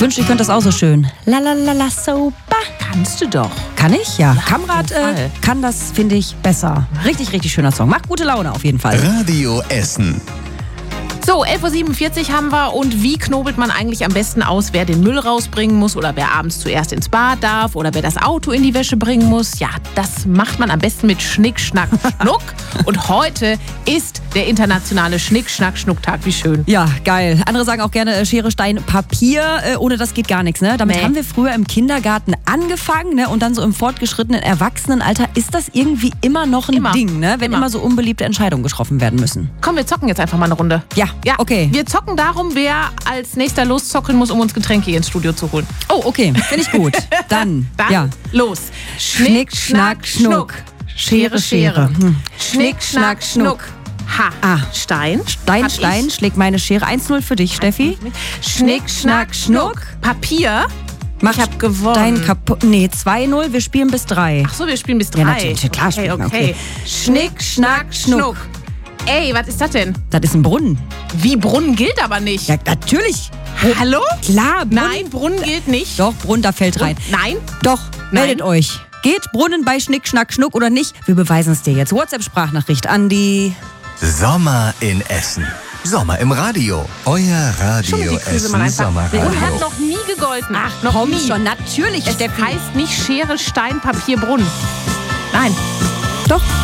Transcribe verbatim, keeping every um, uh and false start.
wünschte, ich könnte das auch so schön. La la la la super. Kannst du doch. Kann ich? Ja. Ja, Kamrat auf jeden äh, Fall. kann das, finde ich, besser. Richtig, richtig schöner Song. Macht gute Laune auf jeden Fall. Radio Essen. So, elf Uhr siebenundvierzig haben wir und wie knobelt man eigentlich am besten aus, wer den Müll rausbringen muss oder wer abends zuerst ins Bad darf oder wer das Auto in die Wäsche bringen muss? Ja, das macht man am besten mit Schnick, Schnack, Schnuck. Und heute ist der internationale Schnick, Schnack, Schnuck-Tag. Wie schön. Ja, geil. Andere sagen auch gerne äh, Schere, Stein, Papier. Äh, ohne das geht gar nichts. Ne? Damit Nee. haben wir früher im Kindergarten angefangen, ne? Und dann so im fortgeschrittenen Erwachsenenalter ist das irgendwie immer noch ein Immer. Ding, ne? Wenn Immer. immer so unbeliebte Entscheidungen getroffen werden müssen. Komm, wir zocken jetzt einfach mal eine Runde. Ja, Ja, okay. Wir zocken darum, wer als nächster loszocken muss, um uns Getränke hier ins Studio zu holen. Oh, okay. Finde ich gut. Dann, Dann ja. los. Schnick, Schnack, Schnuck. Schere, Schere. Hm. Schnick, Schnack, Schnuck. Ha. Ah. Stein. Stein, Hab Stein, ich. schlägt meine Schere. eins null für dich, Steffi. Schnick, Schnack, Schnuck. Papier. Mach Ich hab gewonnen. Dein kaputt. Nee, zwei null. Wir spielen bis drei. Ach so, wir spielen bis drei. Ja, natürlich, klar okay, spielen wir, okay. okay. Schnick, Schnack, Schnuck. Ey, was ist das denn? Das ist ein Brunnen. Wie, Brunnen gilt aber nicht. Ja, natürlich. Hallo? Klar, Brunnen. Nein, Brunnen gilt nicht. Doch, Brunnen, da fällt rein. Nein? Doch, Nein. meldet euch. Geht Brunnen bei Schnick, Schnack, Schnuck oder nicht? Wir beweisen es dir jetzt. WhatsApp-Sprachnachricht an die... Sommer in Essen. Sommer im Radio. Euer Schon Radio die Krise mal Essen einfach. Brunnen hat Sommerradio. noch nie gegolten. Ach, noch komm nie. schon, natürlich, Es Steffi. heißt nicht Schere, Stein, Papier, Brunnen. Nein. Doch.